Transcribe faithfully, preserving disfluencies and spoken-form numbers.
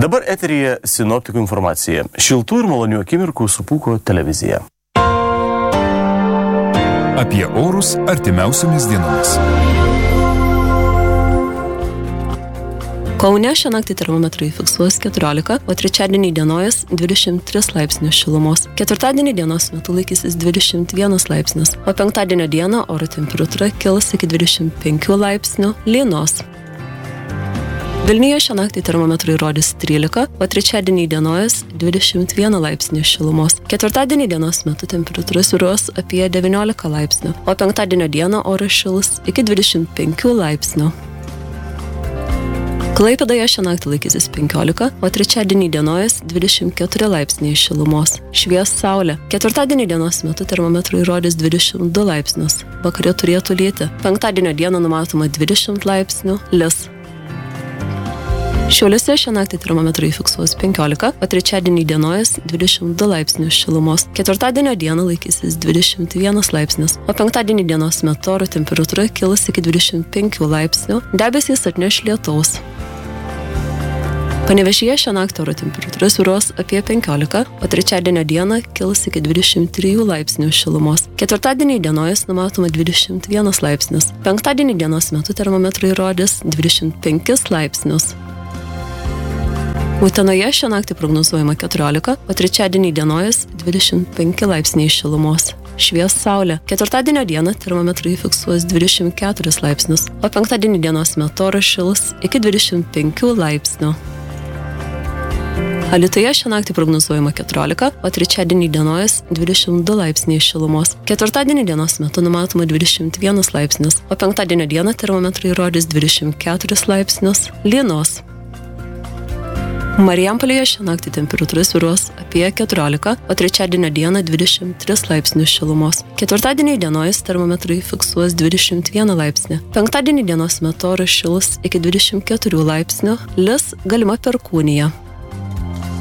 Dabar eteryje sinoptikų informacija. Šiltų ir malonių akimirkų su Pūko televizija. Apie orus artimiausiomis dienomis. Kaune šią naktį termometrai fiksuos keturiolika, o trečiadienį dienojas dvidešimt tris laipsnius šilumos. Ketvirtadienį dienos metu laikysis dvidešimt vienas laipsnis, o penktadienio dieną oro temperatūra kils iki dvidešimt penkių laipsnių lynos. Vilniuje šią naktį termometrai rodys trylika, o trečiadienį dienojas dvidešimt vieną laipsnių šilumos. Ketvirtadienį dienos metu temperatūra svyruos apie devyniolika laipsnių, o penktadienio dieną oras šils iki dvidešimt penkių laipsnių. Klaipėdoje šią naktį laikysis penkiolika, o trečiadienį dienojas dvidešimt keturi laipsniai šilumos. Švies saulė. Ketvirtadienį dienos metu termometrai rodys dvidešimt du laipsnius. Vakare turėtų lyti. Penktadienio dieną numatoma dvidešimt laipsnių, lis. Šiauliuose šią naktį termometrai fiksuos penkiolika, o trečiadienį dienojas dvidešimt du laipsnius šilumos. Ketvirtadienio dieną laikysis dvidešimt vienas laipsnis, o penktadienį dienos metu oro temperatūra kils iki dvidešimt penkių laipsnių, debesys atneš lietaus. Panevėžyje šią naktį oro temperatūra svyruos apie penkiolika, o trečiadienio dieną kils iki dvidešimt trijų laipsnių šilumos. Ketvirtadienį dienojas numatoma dvidešimt vienas laipsnis. Penktadienį dienos metu termometrai rodys dvidešimt penkis laipsnius. Utenoje šią naktį prognozuojama keturiolika, o trečiadienį dienojas dvidešimt penki laipsniai šilumos. Švies saulė. Ketvirtadienio dieną termometrai fiksuos dvidešimt keturis laipsnius, o penktadienį dienos metu oras šils iki dvidešimt penkių laipsnių. Alytuje šią naktį prognozuojama keturiolika, o trečiadienį dienojas dvidešimt du laipsniai šilumos. Ketvirtadienį dienos metu numatoma dvidešimt vienas laipsnis, o penktadienio dieną termometrai rodys dvidešimt keturis laipsnius lynos. Marijampolėje šią naktį temperatūra svyruos apie keturiolika, o trečiadienio dieną dvidešimt tris laipsnius šilumos. Ketvirtadienį dienojas termometrai fiksuos dvidešimt vieną laipsnį. Penktadienį dienos metu oras šils iki dvidešimt keturių laipsnių, lis galima perkūnija.